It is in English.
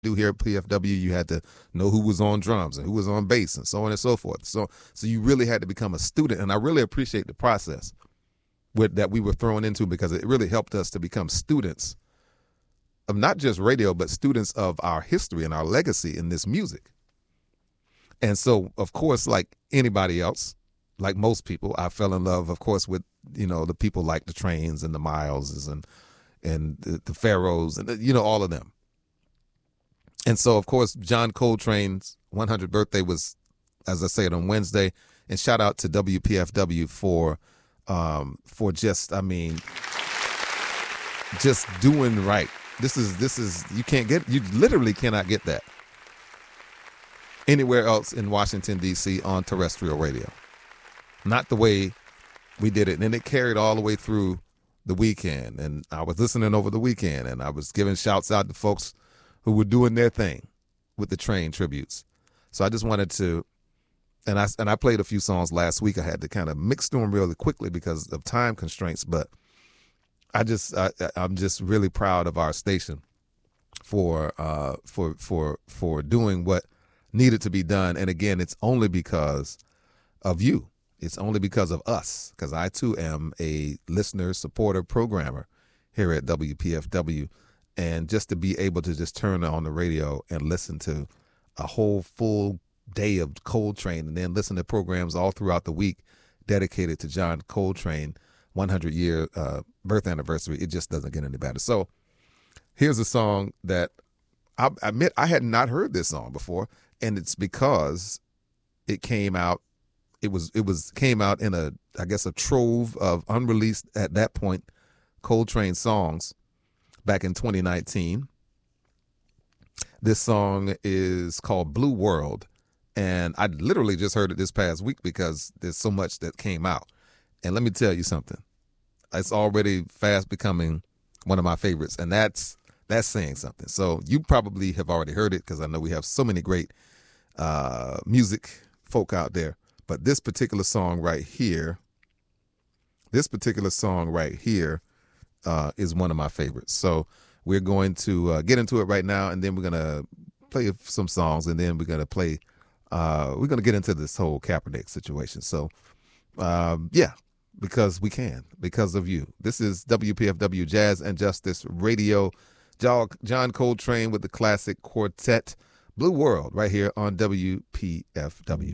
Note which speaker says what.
Speaker 1: do here at PFW, you had to know who was on drums and who was on bass and so on and so forth. So you really had to become a student, and I really appreciate the process that we were thrown into, because it really helped us to become students of not just radio, but students of our history and our legacy in this music. And so, of course, like anybody else, like most people, I fell in love, of course, with, the people like the Trains and the Mileses and the Pharaohs and, all of them. And so, of course, John Coltrane's 100th birthday was, as I said, on Wednesday. And shout out to WPFW for just doing right. This is you literally cannot get that anywhere else in Washington, D.C. on terrestrial radio. Not the way we did it. And it carried all the way through the weekend. And I was listening over the weekend, and I was giving shouts out to folks who were doing their thing with the Train tributes. So I just wanted to, and I played a few songs last week. I had to kind of mix through them really quickly because of time constraints, but I'm just really proud of our station for doing what needed to be done. And again, it's only because of you. It's only because of us, because I too am a listener, supporter, programmer here at WPFW. And just to be able to just turn on the radio and listen to a whole full day of Coltrane, and then listen to programs all throughout the week dedicated to John Coltrane 100-year birth anniversary, it just doesn't get any better. So here's a song that I admit I had not heard this song before, and it's because it came out. It came out in a trove of unreleased at that point Coltrane songs back in 2019. This song is called Blue World, and I literally just heard it this past week because there's so much that came out. And let me tell you something. It's already fast becoming one of my favorites, and that's saying something. So you probably have already heard it, because I know we have so many great music folk out there. But this particular song right here is one of my favorites. So we're going to get into it right now, and then we're going to play some songs, and then we're going to get into this whole Kaepernick situation. So, because we can, because of you. This is WPFW Jazz and Justice Radio. John Coltrane with the classic quartet, Blue World, right here on WPFW.